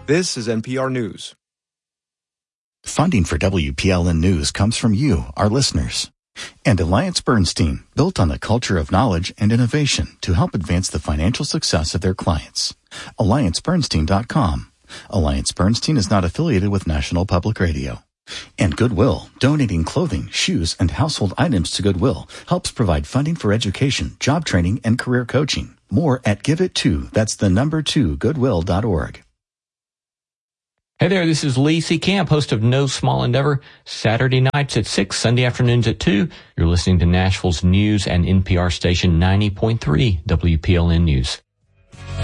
This is NPR News. Funding for WPLN News comes from you, our listeners. And AllianceBernstein, built on the culture of knowledge and innovation to help advance the financial success of their clients. AllianceBernstein.com. AllianceBernstein is not affiliated with National Public Radio. And Goodwill, donating clothing, shoes, and household items to Goodwill, helps provide funding for education, job training, and career coaching. More at GiveIt2, that's the number 2, goodwill.org. Hey there, this is Lee C. Camp, host of No Small Endeavor, Saturday nights at 6, Sunday afternoons at 2. You're listening to Nashville's news and NPR station 90.3 WPLN News.